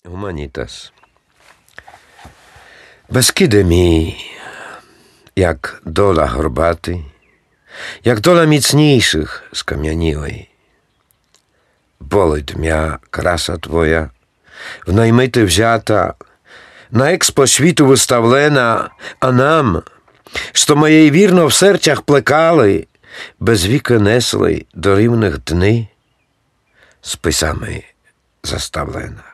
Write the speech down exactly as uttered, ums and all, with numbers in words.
Гуманітас. Бескиде мій, як дола горбатий, як дола міцніших скам'янілий. Болить м'я краса твоя, в наймити взята, на експо світу виставлена, а нам, що моєї вірно в серцях плекали, без віки несли до рівних дни, списами заставлена.